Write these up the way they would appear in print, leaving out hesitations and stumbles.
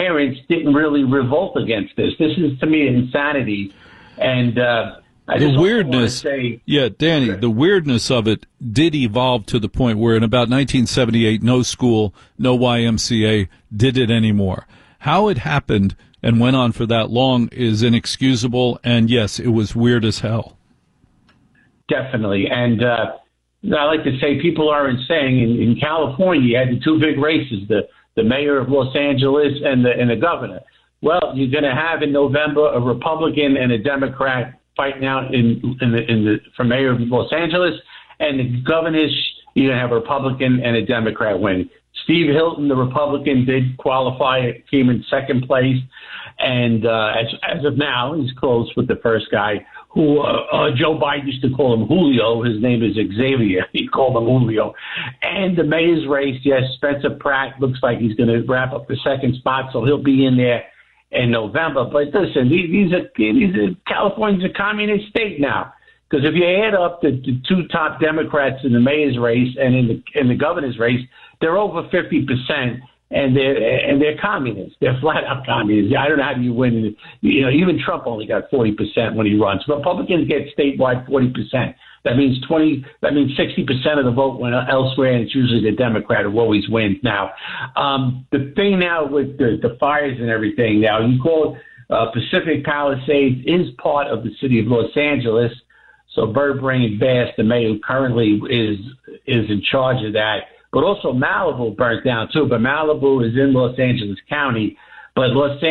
parents didn't really revolt against this. This is, to me, insanity. And the weirdness, Danny, the weirdness of it did evolve to the point where in about 1978, no school, no YMCA did it anymore. How it happened and went on for that long is inexcusable, and yes, it was weird as hell. Definitely. And I like to say people are insane. In California, you had the two big races, the mayor of Los Angeles and the governor. Well, you're going to have in November a Republican and a Democrat fighting out for mayor of Los Angeles, and the governors, you're going to have a Republican and a Democrat win. Steve Hilton, the Republican, did qualify, came in second place, and as of now, he's close with the first guy, who Joe Biden used to call him Julio. His name is Xavier. He called him Julio. And the mayor's race, yes, Spencer Pratt looks like he's going to wrap up the second spot, so he'll be in there in November. But listen, these are California's a communist state now. Because if you add up the two top Democrats in the mayor's race and in the governor's race, they're over 50%, and they're communists. They're flat out communists. I don't know how you win. Even Trump only got 40% when he runs. Republicans get statewide 40%. That means 60% of the vote went elsewhere, and it's usually the Democrat who always wins. Now, the thing now with the fires and everything. Now you call Pacific Palisades is part of the city of Los Angeles. So Birdbrain Bass, the mayor who currently is in charge of that. But also Malibu burnt down too. But Malibu is in Los Angeles County. But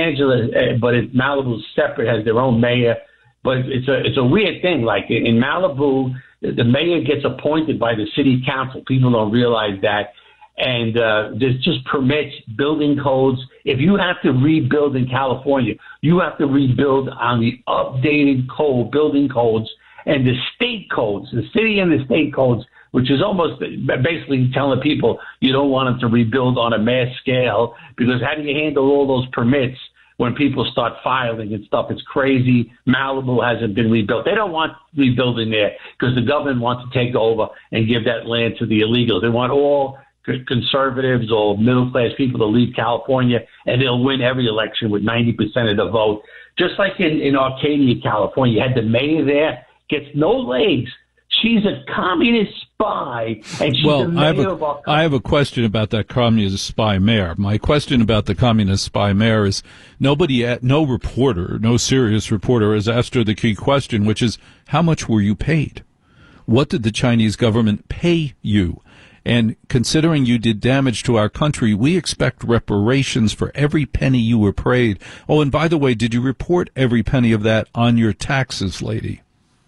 Malibu's separate, has their own mayor. But it's a weird thing. Like in Malibu, the mayor gets appointed by the city council. People don't realize that. And there's just permits, building codes. If you have to rebuild in California, you have to rebuild on the updated building codes. And the state codes, the city and the state codes, which is almost basically telling people you don't want them to rebuild on a mass scale, because how do you handle all those permits when people start filing and stuff? It's crazy. Malibu hasn't been rebuilt. They don't want rebuilding there because the government wants to take over and give that land to the illegals. They want all conservatives or middle-class people to leave California, and they'll win every election with 90% of the vote. Just like in Arcadia, California, you had the mayor there. Gets no legs. She's a communist spy, and she's the mayor of our country. I have a question about that communist spy mayor. My question about the communist spy mayor is no serious reporter has asked her the key question, which is, how much were you paid? What did the Chinese government pay you? And considering you did damage to our country, we expect reparations for every penny you were paid. Oh, and by the way, did you report every penny of that on your taxes, lady?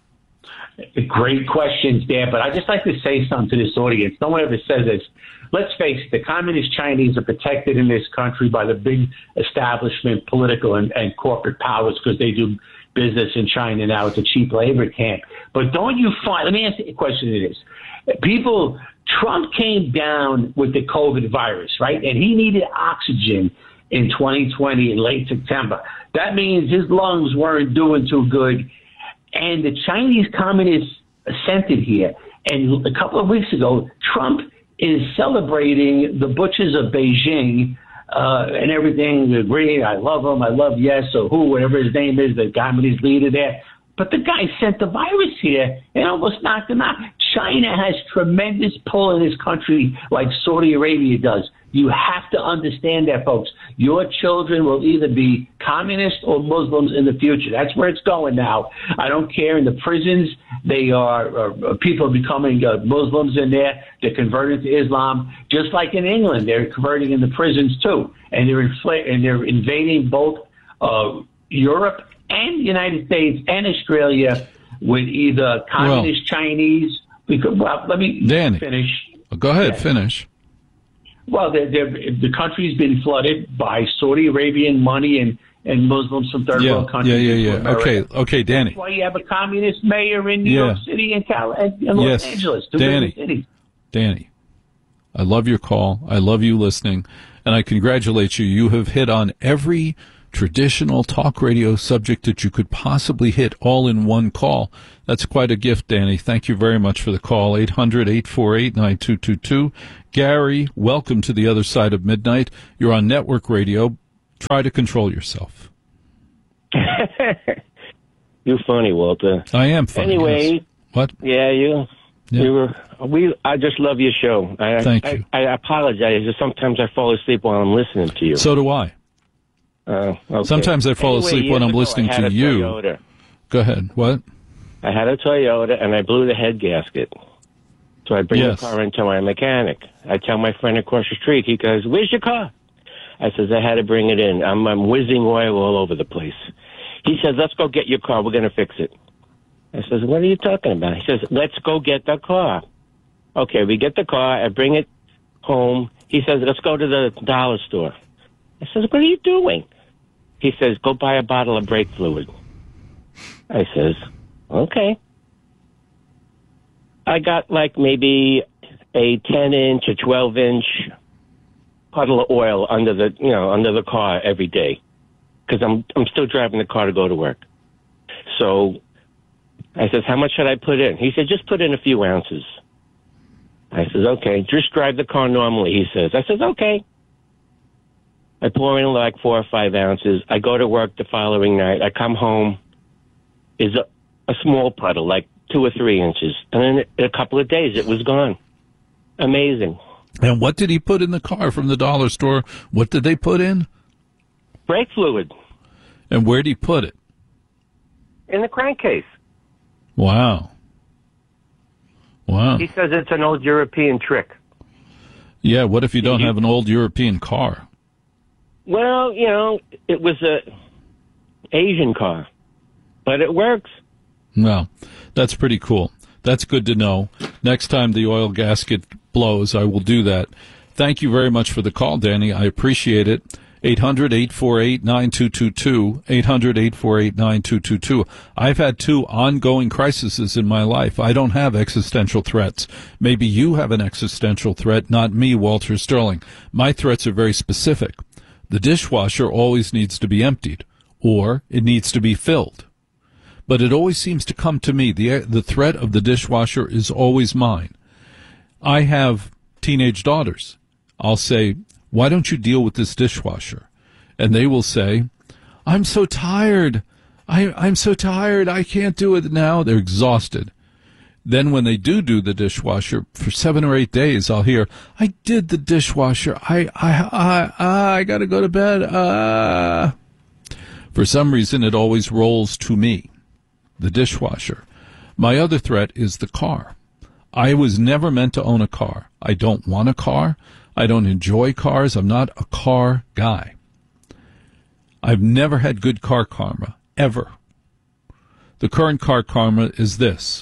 Great questions, Dan, but I just like to say something to this audience. No one ever says this. Let's face it, the communist Chinese are protected in this country by the big establishment, political and corporate powers, because they do business in China now. It's a cheap labor camp. But don't you find, let me ask you a question to this. Trump came down with the COVID virus, right? And he needed oxygen in 2020 in late September. That means his lungs weren't doing too good. And the Chinese communists assented here. And a couple of weeks ago, Trump is celebrating the butchers of Beijing and everything. Agree, I love him. I love Yes or who, whatever his name is, the communist leader there. But the guy sent the virus here and almost knocked him out. China has tremendous pull in this country like Saudi Arabia does. You have to understand that, folks. Your children will either be communists or Muslims in the future. That's where it's going now. I don't care. In the prisons, they are people are becoming Muslims in there. They're converting to Islam, just like in England. They're converting in the prisons too, and they're invading both Europe and the United States and Australia with either communist Chinese. Let me finish. Go ahead, finish. Well, the country's been flooded by Saudi Arabian money and Muslims from third world countries. Yeah. Okay, Danny. That's why you have a communist mayor in New York City and Los Angeles. Danny, I love your call. I love you listening, and I congratulate you. You have hit on every traditional talk radio subject that you could possibly hit all in one call. That's quite a gift, Danny. Thank you very much for the call. 800-848-9222. Gary, welcome to the other side of midnight. You're on network radio, Try to control yourself. You're funny, Walter. I am funny. Anyway, yes. What? Yeah, you were. I just love your show. Thank you. I apologize. Sometimes I fall asleep while I'm listening to you. So do I. Okay. Sometimes I fall asleep when I'm listening to you. Toyota. Go ahead. What? I had a Toyota, and I blew the head gasket. So I bring the car into my mechanic. I tell my friend across the street. He goes, "Where's your car?" I says, "I had to bring it in. I'm whizzing oil all over the place." He says, "Let's go get your car. We're going to fix it." I says, "What are you talking about?" He says, "Let's go get the car." Okay, we get the car. I bring it home. He says, "Let's go to the dollar store." I says, "What are you doing?" He says, "Go buy a bottle of brake fluid." I says, "Okay." I got like maybe a 10-inch, a 12-inch puddle of oil under the car every day because I'm still driving the car to go to work. So I says, "How much should I put in?" He said, "Just put in a few ounces." I says, "Okay, just drive the car normally," he says. I says, "Okay." I pour in like 4 or 5 ounces. I go to work the following night. I come home. Is a small puddle, like 2 or 3 inches. And then in a couple of days, it was gone. Amazing. And what did he put in the car from the dollar store? What did they put in? Brake fluid. And where did he put it? In the crankcase. Wow. He says it's an old European trick. Yeah, what if you don't have an old European car? Well, it was a Asian car, but it works. Well, that's pretty cool. That's good to know. Next time the oil gasket blows, I will do that. Thank you very much for the call, Danny. I appreciate it. 800-848-9222, 800-848-9222. I've had 2 ongoing crises in my life. I don't have existential threats. Maybe you have an existential threat, not me, Walter Sterling. My threats are very specific. The dishwasher always needs to be emptied, or it needs to be filled. But it always seems to come to me. The threat of the dishwasher is always mine. I have teenage daughters. I'll say, "Why don't you deal with this dishwasher?" And they will say, "I'm so tired. I'm so tired. I can't do it now." They're exhausted. Then when they do the dishwasher, for 7 or 8 days, I'll hear, "I did the dishwasher. I got to go to bed." For some reason, it always rolls to me, the dishwasher. My other threat is the car. I was never meant to own a car. I don't want a car. I don't enjoy cars. I'm not a car guy. I've never had good car karma, ever. The current car karma is this.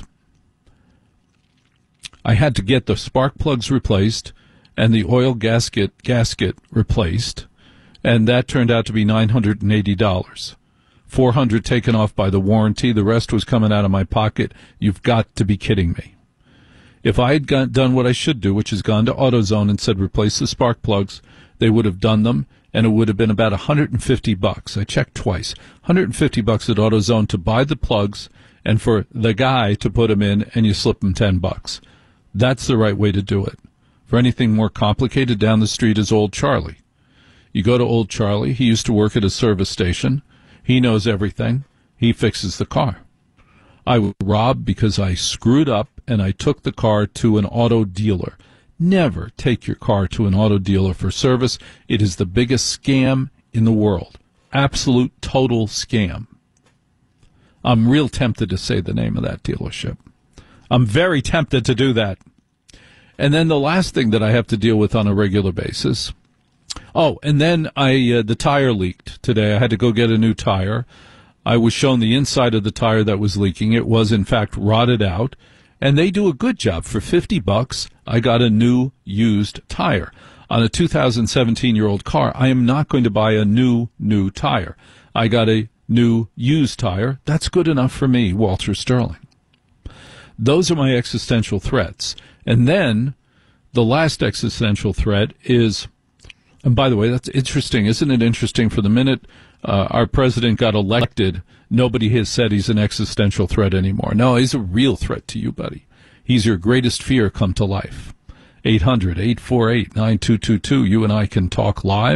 I had to get the spark plugs replaced and the oil gasket replaced, and that turned out to be $980. $400 taken off by the warranty. The rest was coming out of my pocket. You've got to be kidding me. If I had done what I should do, which is gone to AutoZone and said replace the spark plugs, they would have done them, and it would have been about $150. I checked twice. $150 at AutoZone to buy the plugs and for the guy to put them in, and you slip him $10. That's the right way to do it. For anything more complicated, down the street is Old Charlie. You go to Old Charlie. He used to work at a service station. He knows everything. He fixes the car. I was robbed because I screwed up and I took the car to an auto dealer. Never take your car to an auto dealer for service. It is the biggest scam in the world. Absolute total scam. I'm real tempted to say the name of that dealership. I'm very tempted to do that. And then the last thing that I have to deal with on a regular basis. Oh, and then the tire leaked today. I had to go get a new tire. I was shown the inside of the tire that was leaking. It was, in fact, rotted out. And they do a good job. For $50, I got a new used tire. On a 2017-year-old car, I am not going to buy a new tire. I got a new used tire. That's good enough for me, Walter Sterling. Those are my existential threats. And then the last existential threat is, and by the way, that's interesting. Isn't it interesting? For the minute our president got elected, nobody has said he's an existential threat anymore. No, he's a real threat to you, buddy. He's your greatest fear come to life. 800-848-9222. You and I can talk live.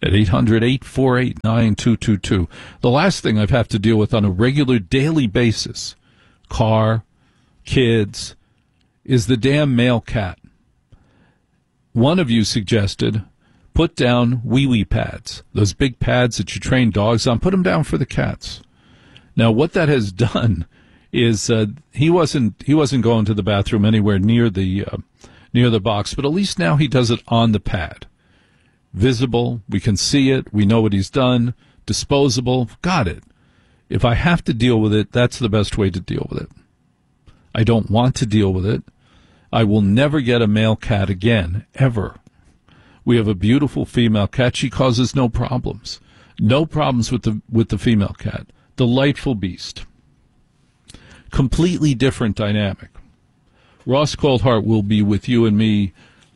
at 800-848-9222. The last thing I've have to deal with on a regular daily basis, car, kids, is the damn male cat. One of you suggested put down wee-wee pads, those big pads that you train dogs on, put them down for the cats. Now, what that has done is he wasn't going to the bathroom anywhere near the box, but at least now he does it on the pad. Visible, we can see it, we know what he's done, disposable, got it. If I have to deal with it, that's the best way to deal with it. I don't want to deal with it. I will never get a male cat again, ever. We have a beautiful female cat. She causes no problems. No problems with the female cat. Delightful beast. Completely different dynamic. Ross Coldhart will be with you and me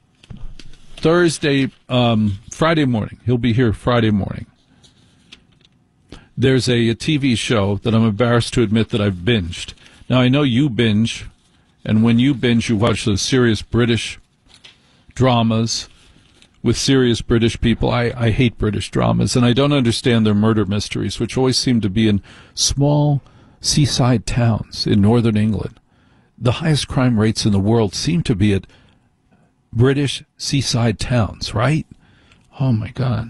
Friday morning. He'll be here Friday morning. There's a TV show that I'm embarrassed to admit that I've binged. Now, I know you binge, and when you binge, you watch those serious British dramas with serious British people. I hate British dramas, and I don't understand their murder mysteries, which always seem to be in small seaside towns in northern England. The highest crime rates in the world seem to be at British seaside towns, right? Oh, my God.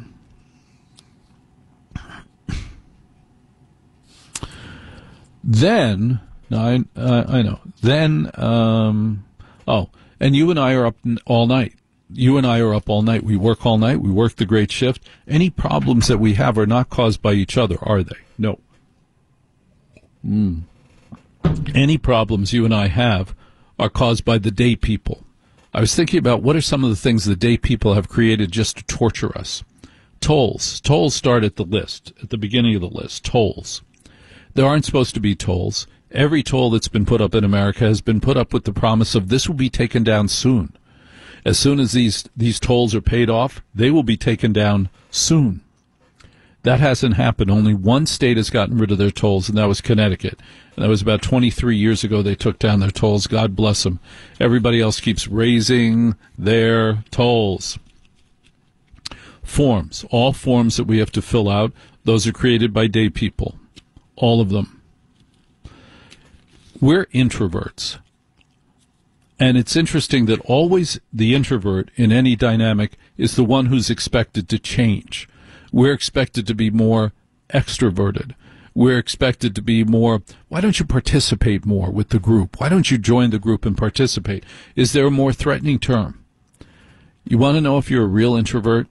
Then, I know. Then, and you and I are up all night. You and I are up all night. We work all night. We work the great shift. Any problems that we have are not caused by each other, are they? No. Any problems you and I have are caused by the day people. I was thinking about what are some of the things the day people have created just to torture us. Tolls. Tolls start at the list, at the beginning of the list. Tolls. There aren't supposed to be tolls. Every toll that's been put up in America has been put up with the promise of this will be taken down soon. As soon as these tolls are paid off, they will be taken down soon. That hasn't happened. Only one state has gotten rid of their tolls, and that was Connecticut. And that was about 23 years ago they took down their tolls. God bless them. Everybody else keeps raising their tolls. Forms. All forms that we have to fill out, those are created by day people. All of them. We're introverts. And it's interesting that always the introvert in any dynamic is the one who's expected to change. We're expected to be more extroverted. We're expected to be more, why don't you participate more with the group? Why don't you join the group and participate? Is there a more threatening term? You want to know if you're a real introvert?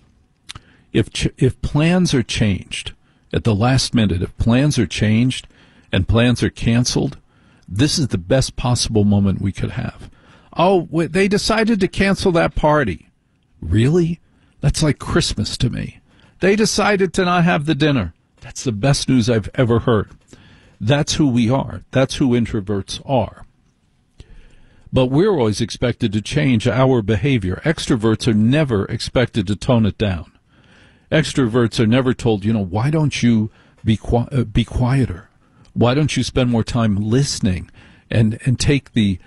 If plans are changed at the last minute, if plans are changed and plans are canceled, this is the best possible moment we could have. Oh, they decided to cancel that party. Really? That's like Christmas to me. They decided to not have the dinner. That's the best news I've ever heard. That's who we are. That's who introverts are. But we're always expected to change our behavior. Extroverts are never expected to tone it down. Extroverts are never told, why don't you be quieter? Why don't you spend more time listening and take the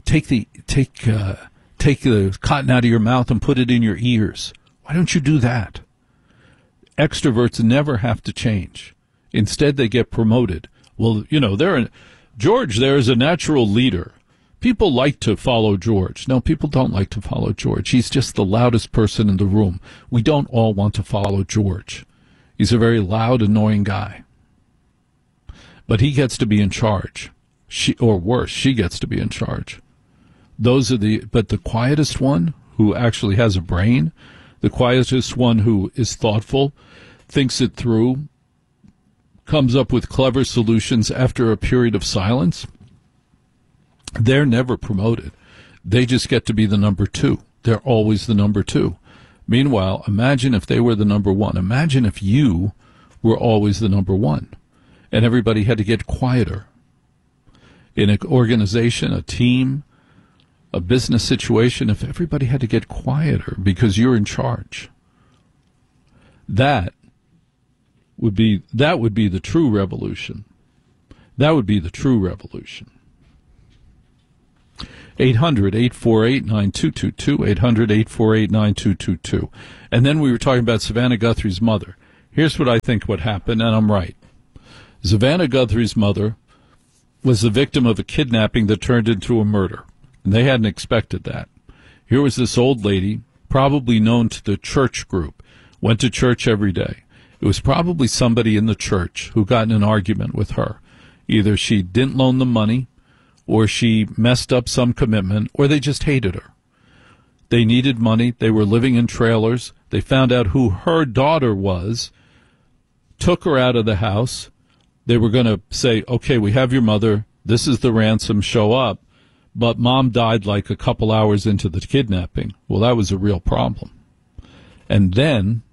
cotton out of your mouth and put it in your ears? Why don't you do that? Extroverts never have to change. Instead, they get promoted. Well, George there is a natural leader. People like to follow George. No, people don't like to follow George. He's just the loudest person in the room. We don't all want to follow George. He's a very loud, annoying guy. But he gets to be in charge. She gets to be in charge. But the quietest one who actually has a brain, the quietest one who is thoughtful, thinks it through, comes up with clever solutions after a period of silence, they're never promoted. They just get to be the number two. They're always the number two. Meanwhile, imagine if they were the number one. Imagine if you were always the number one and everybody had to get quieter. In an organization, a team, a business situation, if everybody had to get quieter because you're in charge, that would be the true revolution. That would be the true revolution. 800-848-9222, 800-848-9222. And then we were talking about Savannah Guthrie's mother. Here's what I think would happen, and I'm right. Savannah Guthrie's mother was the victim of a kidnapping that turned into a murder, and they hadn't expected that. Here was this old lady, probably known to the church group, went to church every day. It was probably somebody in the church who got in an argument with her. Either she didn't loan them money, or she messed up some commitment, or they just hated her. They needed money. They were living in trailers. They found out who her daughter was, took her out of the house. They were going to say, okay, we have your mother. This is the ransom. Show up. But mom died like a couple hours into the kidnapping. Well, that was a real problem. And then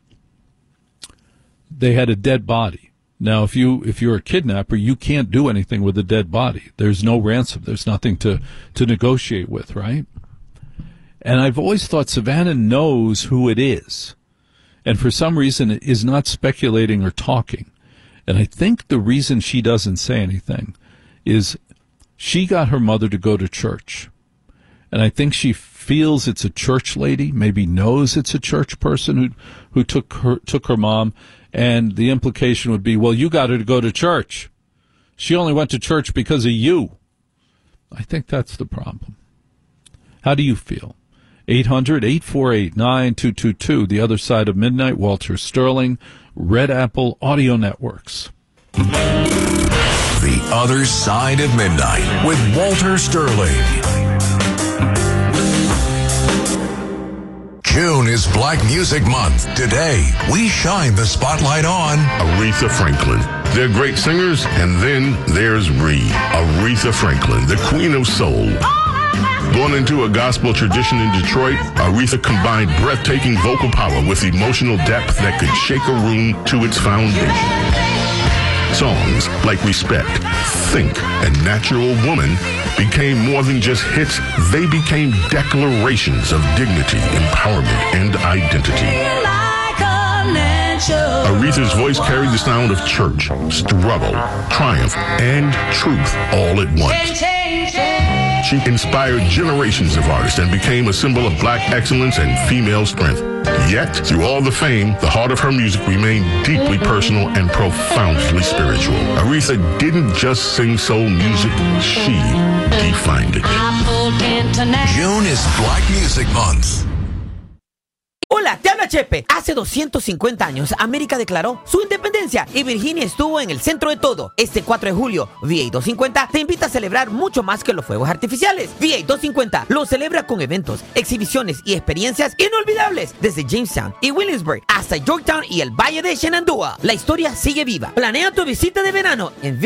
they had a dead body. Now, if you're a kidnapper, you can't do anything with a dead body. There's no ransom. There's nothing to negotiate with, right? And I've always thought Savannah knows who it is, and for some reason is not speculating or talking. And I think the reason she doesn't say anything is she got her mother to go to church. And I think she feels it's a church lady, maybe knows it's a church person who took her mom. And the implication would be, well, you got her to go to church. She only went to church because of you. I think that's the problem. How do you feel? 800-848-9222, The Other Side of Midnight, Walter Sterling, Red Apple Audio Networks. The Other Side of Midnight with Walter Sterling. June is Black Music Month. Today, we shine the spotlight on Aretha Franklin. They're great singers, and then there's Aretha Franklin, the queen of soul. Born into a gospel tradition in Detroit, Aretha combined breathtaking vocal power with emotional depth that could shake a room to its foundation. Songs like Respect, Think, and Natural Woman became more than just hits. They became declarations of dignity, empowerment, and identity. Aretha's voice carried the sound of church, struggle, triumph, and truth all at once. She inspired generations of artists and became a symbol of black excellence and female strength. Yet, through all the fame, the heart of her music remained deeply personal and profoundly spiritual. Aretha didn't just sing soul music, she defined it. June is Black Music Month. Hola, te habla Chepe. Hace 250 años, América declaró su independencia y Virginia estuvo en el centro de todo. Este 4 de julio, VA 250 te invita a celebrar mucho más que los fuegos artificiales. VA 250 lo celebra con eventos, exhibiciones y experiencias inolvidables desde Jamestown y Williamsburg hasta Yorktown y el Valle de Shenandoah. La historia sigue viva. Planea tu visita de verano en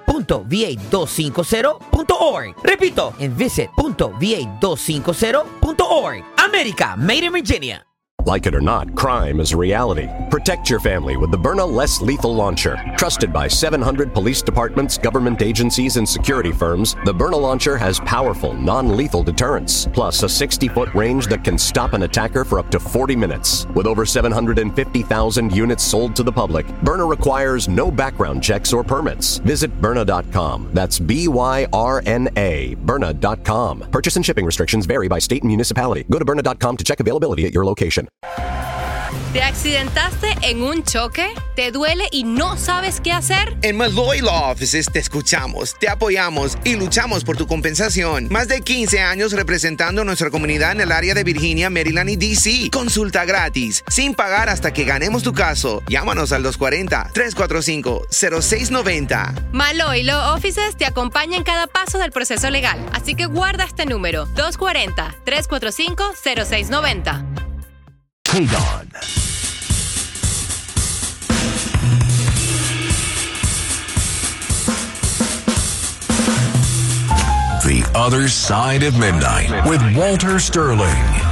visit.va250.org. Repito, en visit.va250.org. América, made in Virginia. Like it or not, crime is a reality. Protect your family with the Byrna Less Lethal Launcher. Trusted by 700 police departments, government agencies, and security firms, the Byrna Launcher has powerful, non-lethal deterrence, plus a 60-foot range that can stop an attacker for up to 40 minutes. With over 750,000 units sold to the public, Byrna requires no background checks or permits. Visit Byrna.com. That's B-Y-R-N-A, Byrna.com. Purchase and shipping restrictions vary by state and municipality. Go to Byrna.com to check availability at your location. ¿Te accidentaste en un choque? ¿Te duele y no sabes qué hacer? En Malloy Law Offices te escuchamos, te apoyamos y luchamos por tu compensación. Más de 15 años representando a nuestra comunidad en el área de Virginia, Maryland y D.C. Consulta gratis, sin pagar hasta que ganemos tu caso. Llámanos al 240-345-0690. Malloy Law Offices te acompaña en cada paso del proceso legal. Así que guarda este número, 240-345-0690. KDON. The Other Side of Midnight with Walter Sterling.